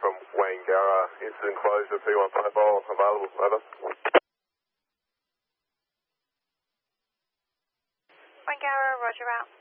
from Wangara, incident closure, P1 mobile available, over. Wangara, roger out.